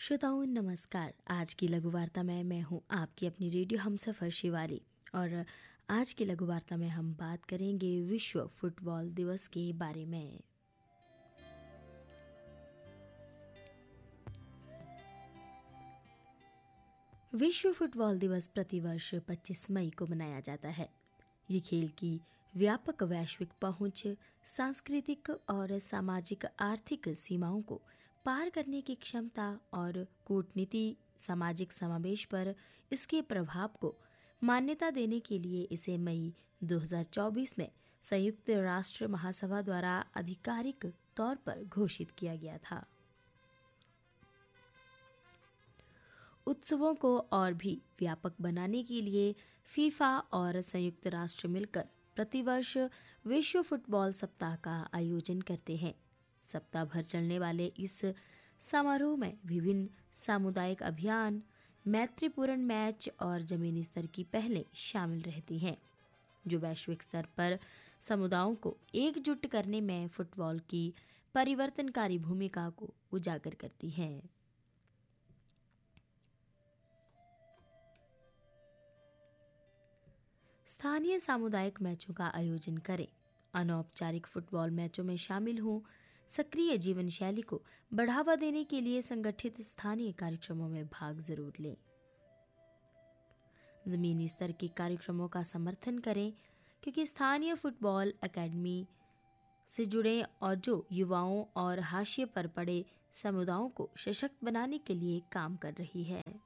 श्रोताओं नमस्कार। आज की लघु वार्ता में मैं हूं आपकी अपनी रेडियो हमसफर शिवाली और आज की लघु वार्ता में हम बात करेंगे विश्व फुटबॉल दिवस के बारे में। विश्व फुटबॉल दिवस प्रतिवर्ष 25 मई को मनाया जाता है। ये खेल की व्यापक वैश्विक पहुंच, सांस्कृतिक और सामाजिक आर्थिक सीमाओं को पार करने की क्षमता और कूटनीति सामाजिक समावेश पर इसके प्रभाव को मान्यता देने के लिए इसे मई 2024 में संयुक्त राष्ट्र महासभा द्वारा आधिकारिक तौर पर घोषित किया गया था। उत्सवों को और भी व्यापक बनाने के लिए फीफा और संयुक्त राष्ट्र मिलकर प्रतिवर्ष विश्व फुटबॉल सप्ताह का आयोजन करते हैं। सप्ताह भर चलने वाले इस समारोह में विभिन्न सामुदायिक अभियान, मैत्रीपूर्ण मैच और जमीनी स्तर की पहलें शामिल रहती हैं, जो वैश्विक स्तर पर समुदायों को एकजुट करने में फुटबॉल की परिवर्तनकारी भूमिका को उजागर करती हैं। स्थानीय सामुदायिक मैचों का आयोजन करें, अनौपचारिक फुटबॉल मैचों में शामिल हों, सक्रिय जीवन शैली को बढ़ावा देने के लिए संगठित स्थानीय कार्यक्रमों में भाग जरूर लें। जमीनी स्तर के कार्यक्रमों का समर्थन करें, क्योंकि स्थानीय फुटबॉल एकेडमी से जुड़े और जो युवाओं और हाशिए पर पड़े समुदायों को सशक्त बनाने के लिए काम कर रही है।